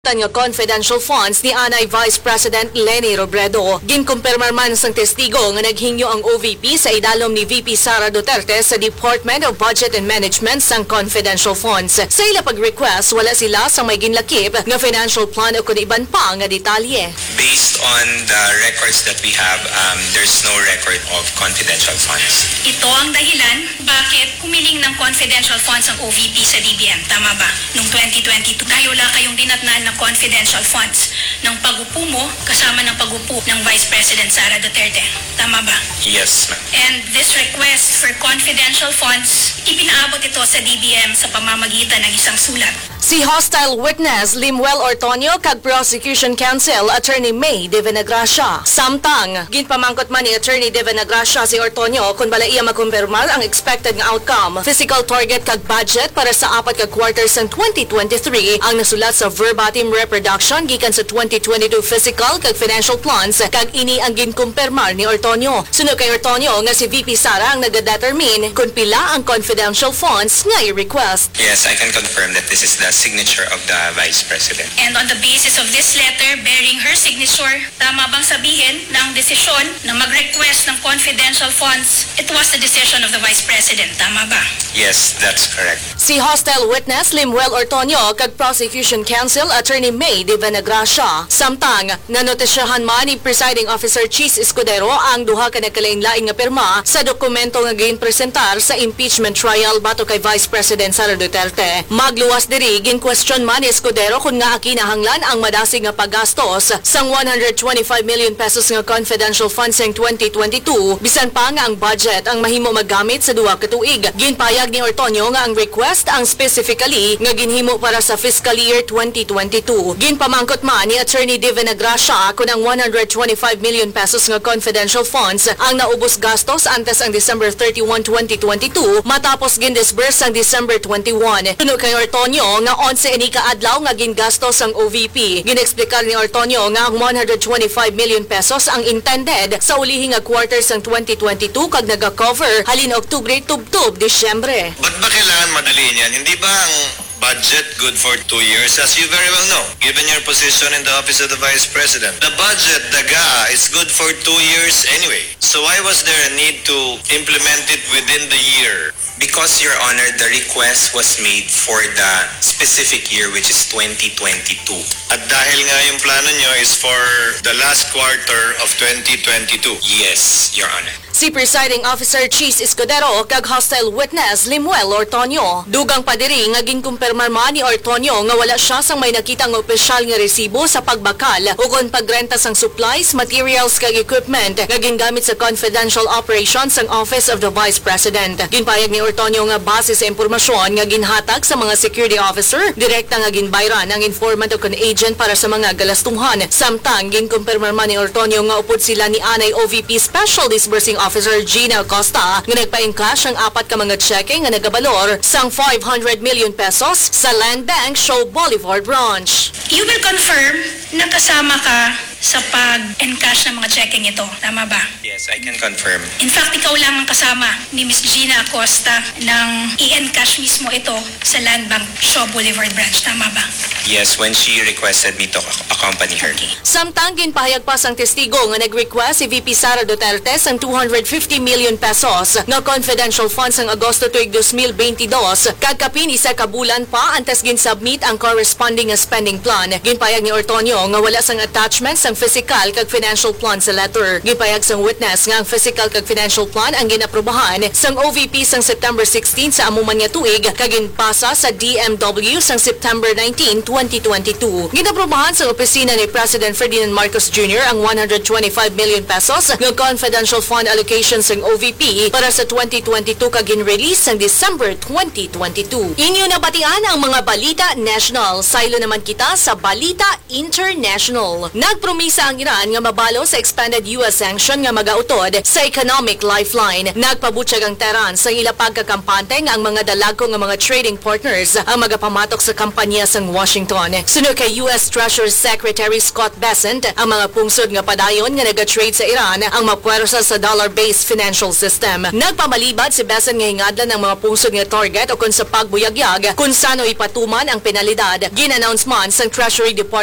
nga confidential funds ni Anay Vice President Leni Robredo. Ginkumpirmar man sang testigo nga naghingyo ang OVP sa idalom ni VP Sara Duterte sa Department of Budget and Management sang confidential funds. Sa ila pag-request, wala sila sang may ginlakip nga financial plan o kun iban pa nga detalye. Based on the records that we have, there's no record of confidential funds. Ito ang dahilan bakit humiling ng confidential funds ang OVP sa DBM. Tama ba? Noong 2022, tayo lang kayong dinatnan ng confidential funds ng pag-upo mo kasama ng pag-upo ng Vice President Sara Duterte. Tama ba? Yes, ma'am. And this request for confidential funds, ipinaabot ito sa DBM sa pamamagitan ng isang sulat. Si hostile witness Limuel Ortonio kag Prosecution Counsel Attorney May de Venegracia. Samtang, ginpamangkot man ni Attorney de Venegracia si Ortonio kung bala iya makumpirmar ang expected nga outcome, physical target kag budget para sa 4 ka quarters ng 2023 ang nasulat sa verbatim reproduction gikan sa 2022 physical kag financial plans kag ini ang ginkumpirmar ni Ortonio. Sunod kay Ortonio nga si VP Sara ang nagadetermine kung pila ang confidential funds nga i-request. Yes, I can confirm that this is the signature of the Vice President. And on the basis of this letter bearing her signature, tama bang sabihin na ang desisyon na mag-request ng confidential funds, it was the decision of the Vice President. Tama ba? Yes, that's correct. Si hostile witness Limuel Ortonio kag Prosecution Counsel Attorney May de Venegracia. Samtang, nanotisyahan man ni Presiding Officer Cheese Escudero ang duha ka nagkalain-laing nga pirma sa dokumento nga ginpresentar sa impeachment trial bato kay Vice President Sara Duterte. Magluwas diri gin-question man ni Escudero kung nga kinahanglan ang madasig nga paggastos sang 125 million pesos nga confidential funds ng 2022 bisan pa nga ang budget ang mahimo magamit sa duha ka tuig. Ginpayag ni Ortonio nga ang request ang specifically nga ginhimo para sa fiscal year 2022. Ginpamangkot man ni Attorney de Venegracia kung ang 125 million pesos nga confidential funds ang naubos gastos antes ang December 31, 2022 matapos gindisburse ang December 21. Tuno kay Ortonio nga 11 ini kaadlaw nga gingastos ang OVP. Ginexplikar ni Ortonio nga ang 125 million pesos ang intended sa ulihing nga quarters ng 2022 kag naga-cover halin Oktubre tubtob Disyembre. Ba't ba kailangan madaliin yan? Hindi ba ang budget good for 2 years? As you very well know, given your position in the office of the Vice President, the budget, the GAA, is good for 2 years anyway. So why was there a need to implement it within the year? Because, Your Honor, the request was made for the specific year, which is 2022. At dahil nga yung plano nyo is for the last quarter of 2022. Yes, Your Honor. Si Presiding Officer Cheese Escudero kag hostile witness Limuel Ortonio. Dugang pa diri nga ginkumpirmar man ni Ortonio nga wala siya sang may nakitang opisyal nga resibo sa pagbakal o kon pagrenta sang supplies, materials kag equipment nga gingamit sa confidential operations sang Office of the Vice President. Ginpayag ni Ortonio nga base sa impormasyon nga ginhatag sa mga security officer, direkta nga ginbayran ang informant o kon agent para sa mga galastungan. Samtang ginkumpirmar man ni Ortonio nga upod sila ni Anay OVP Special Disbursing Officer Gina Acosta nga nagpa-encash ang 4 ka mga cheque nga nagabalor sang 500 million pesos sa Land Bank Show Boulevard Branch. You will confirm na kasama ka sa pag-encash ng mga checking ito. Tama ba? Yes, I can confirm. In fact, ikaw lang ang kasama ni Ms. Gina Acosta nang i-encash mismo ito sa Land Bank Shaw Boulevard Branch. Tama ba? Yes, when she requested me to accompany her. Okay. Samtang ginpahayag pa sang testigo nga nag-request si VP Sara Duterte sang 250 million pesos nga confidential funds sang Agosto tuig 2022 kag kapin isa ka bulan pa antes gin-submit ang corresponding nga spending plan. Ginpayag ni Ortonio nga wala sang attachments ang physical kag financial plan sa letter. Ginpayag sang witness nga ang physical kag financial plan ang ginaprobahan sang OVP sang September 16 sa amuman nga tuig kag ginpasa sa DMW sang September 19, 2022. Ginaprobahan sa opisina ni President Ferdinand Marcos Jr. ang 125 million pesos nga confidential fund allocation sang OVP para sa 2022 kag gin-release sang December 2022. Inyo nabatian ang mga balita national. Saylo naman kita sa balita international. Nagpromisyo Namisa ang Iran nga mabalo sa expanded US sanction nga magautod sa economic lifeline. Nagpabutyag ang Tehran sa ila pagkakampante nga ang mga dalago nga mga trading partners ang magapamatok sa kampanya sa Washington. Sunod kay US Treasury Secretary Scott Bessent, ang mga pungsod nga padayon nga nag-trade sa Iran ang mapwersa sa dollar-based financial system. Nagpamalibad si Bessent nga hingadlan ng mga pungsod nga target o kung sa pagbuyagyag kung sano ipatuman ang penalidad. Gin-announce man sa Treasury Department